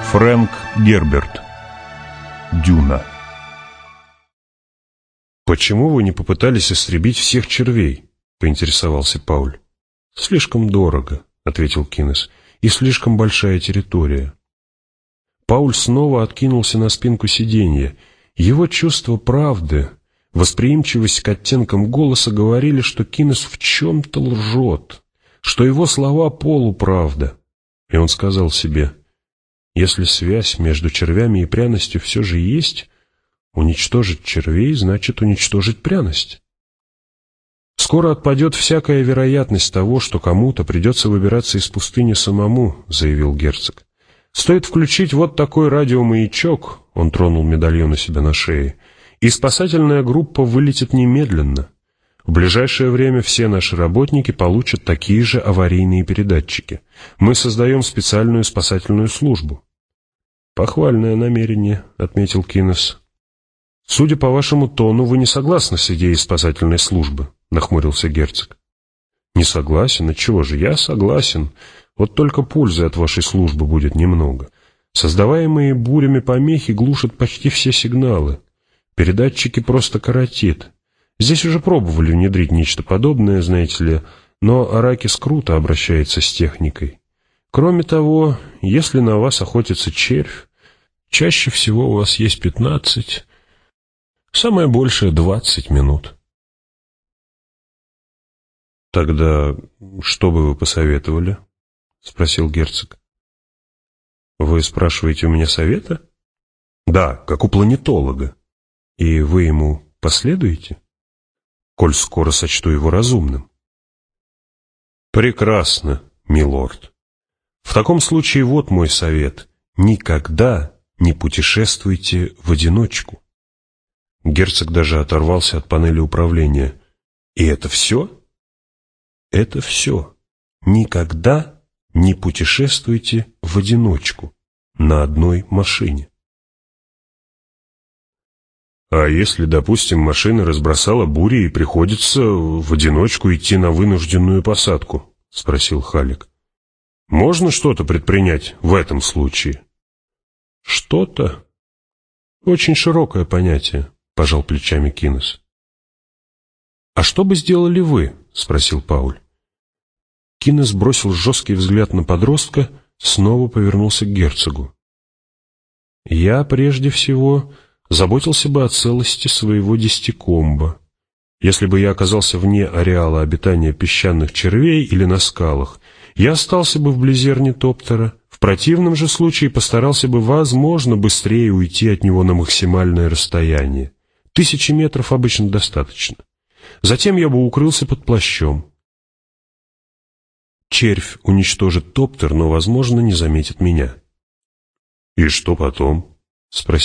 Фрэнк Герберт. Дюна. «Почему вы не попытались истребить всех червей?» — поинтересовался Пауль. «Слишком дорого», — ответил Кинес, — «и слишком большая территория». Пауль снова откинулся на спинку сиденья. Его чувство правды, восприимчивость к оттенкам голоса говорили, что Кинес в чем-то лжет, что его слова полуправда. И он сказал себе: если связь между червями и пряностью все же есть, уничтожить червей значит уничтожить пряность. «Скоро отпадет всякая вероятность того, что кому-то придется выбираться из пустыни самому», — заявил герцог. «Стоит включить вот такой радиомаячок», — он тронул медальон у себя на шее, — «и спасательная группа вылетит немедленно. В ближайшее время все наши работники получат такие же аварийные передатчики. Мы создаем специальную спасательную службу». «Похвальное намерение», — отметил Кинес. «Судя по вашему тону, вы не согласны с идеей спасательной службы», — нахмурился герцог. «Не согласен? Отчего же? Я согласен. Вот только пользы от вашей службы будет немного. Создаваемые бурями помехи глушат почти все сигналы. Передатчики просто коротит. Здесь уже пробовали внедрить нечто подобное, знаете ли, но Аракис круто обращается с техникой. Кроме того, если на вас охотится червь, чаще всего у вас есть 15, самое большее 20 минут». «Тогда что бы вы посоветовали?» — спросил герцог. «Вы спрашиваете у меня совета?» «Да, как у планетолога. И вы ему последуете, коль скоро сочту его разумным?» «Прекрасно, милорд. В таком случае вот мой совет. Никогда не путешествуйте в одиночку». Герцог даже оторвался от панели управления. «И это все?» «Это все. Никогда не путешествуйте в одиночку на одной машине». «А если, допустим, машина разбросала бури и приходится в одиночку идти на вынужденную посадку?» — спросил Халлек. «Можно что-то предпринять в этом случае?» «Что-то? Очень широкое понятие», — пожал плечами Кинес. «А что бы сделали вы?» — спросил Пауль. Кинес бросил жесткий взгляд на подростка, снова повернулся к герцогу. «Я прежде всего заботился бы о целости своего десятикомба. Если бы я оказался вне ареала обитания песчаных червей или на скалах, я остался бы вблизи орнитоптера. В противном же случае постарался бы, возможно, быстрее уйти от него на максимальное расстояние. 1000 метров обычно достаточно. Затем я бы укрылся под плащом. Червь уничтожит топтер, но, возможно, не заметит меня». «И что потом?» — спросил